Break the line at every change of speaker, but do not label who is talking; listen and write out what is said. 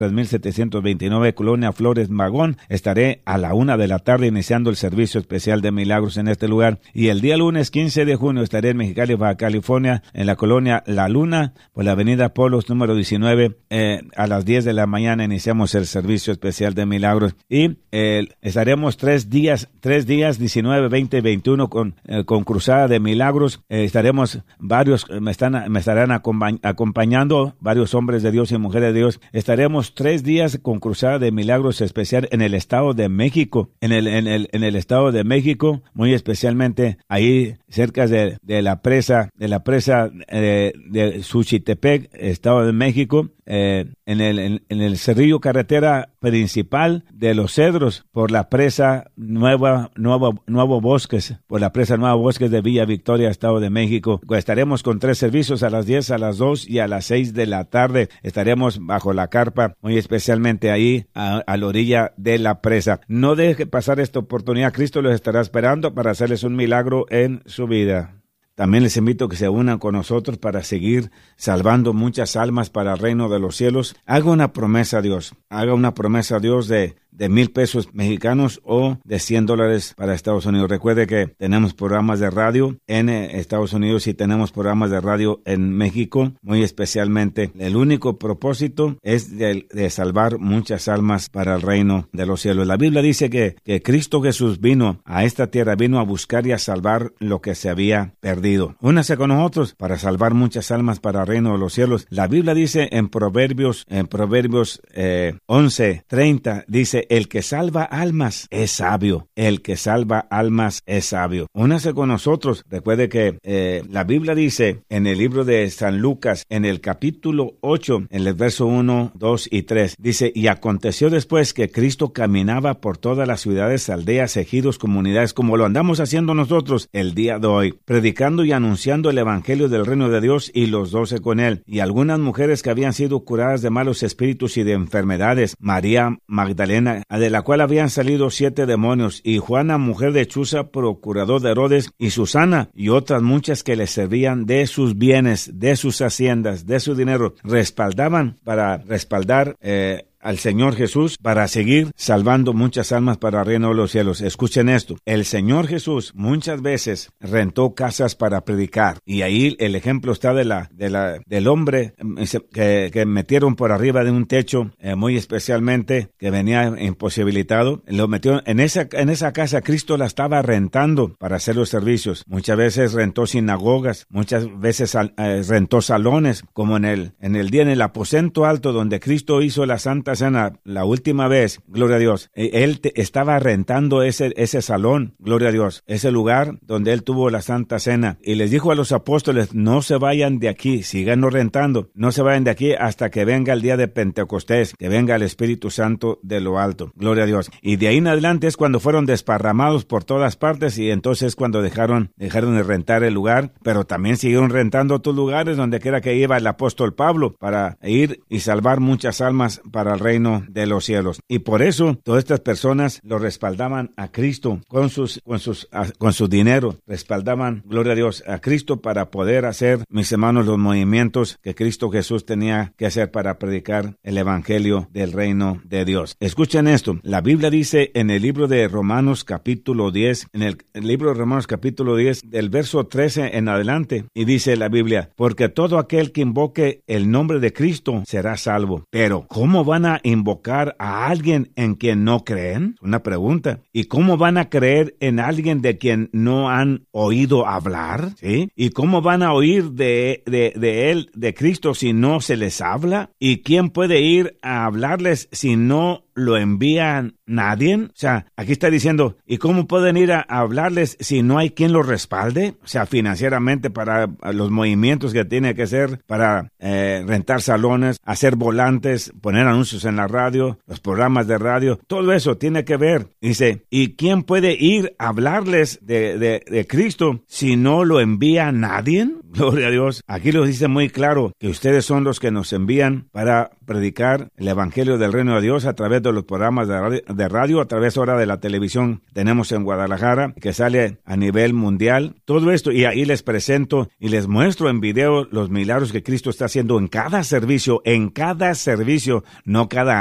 3729, Colonia Flores Magón. Estaré a la 1 de la tarde iniciando el servicio especial de milagros en este lugar. Y el día lunes 15 de junio estaré en Mexicali, Baja California, en la colonia La Luna, por la avenida Polos número 19. A las 10 de la mañana iniciamos el servicio especial de milagros. Y estaremos 3 días, 19, 20 y 21 con cruzada de milagros. Estaremos varios, me estarán acompañando varios hombres de Dios y mujeres de Dios. Estaremos 3 días con cruzada de milagros especial en el estado de México, en el estado de México, muy especialmente ahí cerca de la presa de Suchitepec, estado de México, en el Cerrillo, carretera principal de Los Cedros, por la presa Nuevo Bosques, por la presa Nuevo Bosques de Villa Victoria, estado de México. Estaremos con 3 servicios, a las 10, a las 2 y a las 6 de la tarde. Estaremos bajo la carpa, muy especialmente ahí a la orilla de la presa. No deje pasar esta oportunidad. Cristo los estará esperando para hacerles un milagro en su vida. También les invito a que se unan con nosotros para seguir salvando muchas almas para el reino de los cielos. Haga una promesa a Dios. Haga una promesa a Dios de $1,000 mexicanos o de $100 para Estados Unidos. Recuerde que tenemos programas de radio en Estados Unidos y tenemos programas de radio en México, muy especialmente. El único propósito es de salvar muchas almas para el reino de los cielos. La Biblia dice que Cristo Jesús vino a esta tierra, vino a buscar y a salvar lo que se había perdido. Únase con nosotros para salvar muchas almas para el reino de los cielos. La Biblia dice en Proverbios 11:30, dice: el que salva almas es sabio. El que salva almas es sabio. Únase con nosotros. Recuerde que la Biblia dice en el libro de San Lucas, en el capítulo 8, en el verso 1, 2 y 3, dice: y aconteció después que Cristo caminaba por todas las ciudades, aldeas, ejidos, comunidades, como lo andamos haciendo nosotros el día de hoy, predicando y anunciando el evangelio del reino de Dios, y los 12 con él. Y algunas mujeres que habían sido curadas de malos espíritus y de enfermedades, María Magdalena, de la cual habían salido 7 demonios, y Juana, mujer de Chuza, procurador de Herodes, y Susana, y otras muchas que les servían de sus bienes, de sus haciendas, de su dinero, respaldaban para respaldar al Señor Jesús para seguir salvando muchas almas para el reino de los cielos. Escuchen esto: el Señor Jesús muchas veces rentó casas para predicar, y ahí el ejemplo está del hombre que metieron por arriba de un techo, muy especialmente, que venía imposibilitado. Lo metió en esa casa. Cristo la estaba rentando para hacer los servicios. Muchas veces rentó sinagogas, muchas veces rentó salones, como en el aposento alto donde Cristo hizo la Santa Cena la última vez, gloria a Dios. Él estaba rentando ese salón, gloria a Dios, ese lugar donde él tuvo la Santa Cena, y les dijo a los apóstoles: no se vayan de aquí, síganlo rentando, no se vayan de aquí hasta que venga el día de Pentecostés, que venga el Espíritu Santo de lo alto, gloria a Dios. Y de ahí en adelante es cuando fueron desparramados por todas partes, y entonces cuando dejaron de rentar el lugar, pero también siguieron rentando otros lugares donde quiera que iba el apóstol Pablo para ir y salvar muchas almas para el reino de los cielos. Y por eso todas estas personas lo respaldaban a Cristo con su dinero, respaldaban, gloria a Dios, a Cristo para poder hacer, mis hermanos, los movimientos que Cristo Jesús tenía que hacer para predicar el evangelio del reino de Dios. Escuchen esto: la Biblia dice en el libro de Romanos capítulo 10, en el libro de Romanos capítulo 10, del verso 13 en adelante, y dice la Biblia: porque todo aquel que invoque el nombre de Cristo será salvo. Pero ¿cómo van a invocar a alguien en quien no creen? Una pregunta. ¿Y cómo van a creer en alguien de quien no han oído hablar? ¿Sí? ¿Y cómo van a oír de él, de Cristo, si no se les habla? ¿Y quién puede ir a hablarles si no lo envían nadie? O sea, aquí está diciendo: ¿y cómo pueden ir a hablarles si no hay quien los respalde? O sea, financieramente, para los movimientos que tiene que hacer para rentar salones, hacer volantes, poner anuncios en la radio, los programas de radio, todo eso tiene que ver. Dice: ¿y quién puede ir a hablarles de Cristo si no lo envía nadie? Gloria a Dios. Aquí lo dice muy claro que ustedes son los que nos envían para predicar el evangelio del reino de Dios a través través de los programas de radio, a través ahora de la televisión. Tenemos en Guadalajara, que sale a nivel mundial. Todo esto, y ahí les presento y les muestro en video los milagros que Cristo está haciendo en cada servicio, no cada